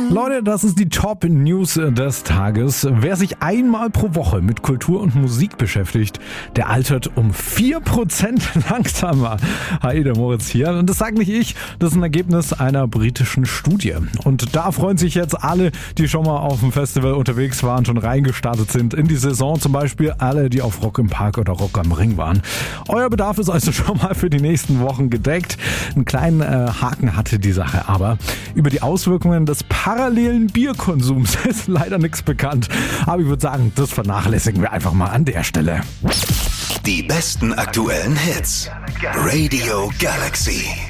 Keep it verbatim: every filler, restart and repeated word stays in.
Leute, das ist die Top-News des Tages. Wer sich einmal pro Woche mit Kultur und Musik beschäftigt, der altert um vier Prozent langsamer. Hi, der Moritz hier. Und das sagt nicht ich, das ist ein Ergebnis einer britischen Studie. Und da freuen sich jetzt alle, die schon mal auf dem Festival unterwegs waren, schon reingestartet sind in die Saison. Zum Beispiel alle, die auf Rock im Park oder Rock am Ring waren. Euer Bedarf ist also schon mal für die nächsten Wochen gedeckt. Einen kleinen äh, Haken hatte die Sache aber. Über die Auswirkungen des parallelen Bierkonsums ist leider nichts bekannt. Aber ich würde sagen, das vernachlässigen wir einfach mal an der Stelle. Die besten aktuellen Hits. Radio Galaxy.